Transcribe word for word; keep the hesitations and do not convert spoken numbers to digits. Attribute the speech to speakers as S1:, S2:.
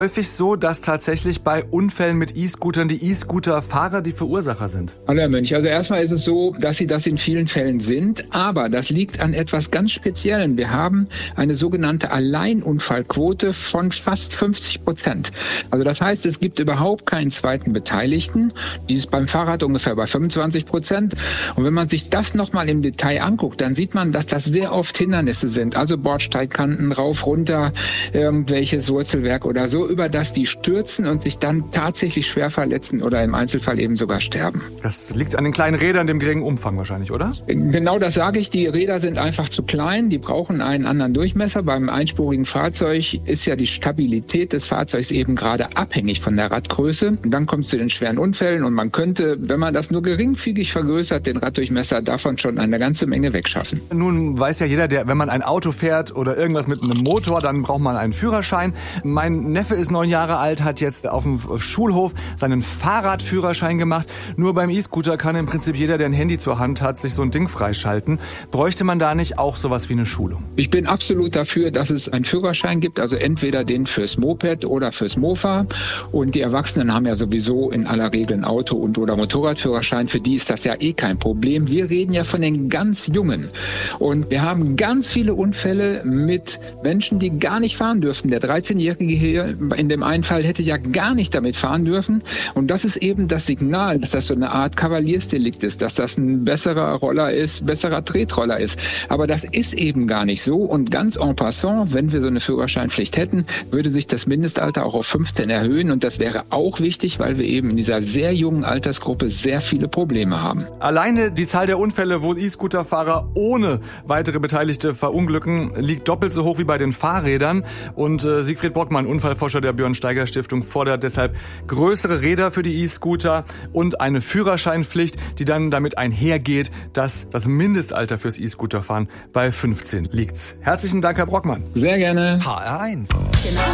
S1: Häufig so, dass tatsächlich bei Unfällen mit E-Scootern die E-Scooter-Fahrer die Verursacher sind?
S2: Hallo Herr Mönch, also erstmal ist es so, dass sie das in vielen Fällen sind, aber das liegt an etwas ganz Speziellem. Wir haben eine sogenannte Alleinunfallquote von fast fünfzig Prozent. Also das heißt, es gibt überhaupt keinen zweiten Beteiligten. Die ist beim Fahrrad ungefähr bei fünfundzwanzig Prozent. Und wenn man sich das nochmal im Detail anguckt, dann sieht man, dass das sehr oft Hindernisse sind. Also Bordsteigkanten, rauf, runter, irgendwelches Wurzelwerk oder so, über das die stürzen und sich dann tatsächlich schwer verletzen oder im Einzelfall eben sogar sterben.
S1: Das liegt an den kleinen Rädern, dem geringen Umfang wahrscheinlich, oder?
S2: Genau das sage ich. Die Räder sind einfach zu klein. Die brauchen einen anderen Durchmesser. Beim einspurigen Fahrzeug ist ja die Stabilität des Fahrzeugs eben gerade abhängig von der Radgröße. Und dann kommt es zu den schweren Unfällen und man könnte, wenn man das nur geringfügig vergrößert, den Raddurchmesser davon schon eine ganze Menge wegschaffen.
S1: Nun weiß ja jeder, der, wenn man ein Auto fährt oder irgendwas mit einem Motor, dann braucht man einen Führerschein. Mein Neffe ist neun Jahre alt, hat jetzt auf dem Schulhof seinen Fahrradführerschein gemacht. Nur beim E-Scooter kann im Prinzip jeder, der ein Handy zur Hand hat, sich so ein Ding freischalten. Bräuchte man da nicht auch sowas wie eine Schulung?
S2: Ich bin absolut dafür, dass es einen Führerschein gibt, also entweder den fürs Moped oder fürs Mofa. Und die Erwachsenen haben ja sowieso in aller Regel ein Auto- und oder Motorradführerschein. Für die ist das ja eh kein Problem. Wir reden ja von den ganz Jungen. Und wir haben ganz viele Unfälle mit Menschen, die gar nicht fahren dürften. Der dreizehnjährige hier in dem einen Fall hätte ja gar nicht damit fahren dürfen. Und das ist eben das Signal, dass das so eine Art Kavaliersdelikt ist, dass das ein besserer Roller ist, besserer Tretroller ist. Aber das ist eben gar nicht so. Und ganz en passant, wenn wir so eine Führerscheinpflicht hätten, würde sich das Mindestalter auch auf fünfzehn erhöhen. Und das wäre auch wichtig, weil wir eben in dieser sehr jungen Altersgruppe sehr viele Probleme haben.
S1: Alleine die Zahl der Unfälle, wo E-Scooter-Fahrer ohne weitere Beteiligte verunglücken, liegt doppelt so hoch wie bei den Fahrrädern. Und äh, Siegfried Brockmann, Unfallforscher der Björn-Steiger-Stiftung, fordert deshalb größere Räder für die E-Scooter und eine Führerscheinpflicht, die dann damit einhergeht, dass das Mindestalter fürs E-Scooterfahren bei fünfzehn liegt. Herzlichen Dank, Herr Brockmann.
S2: Sehr gerne.
S3: H R eins.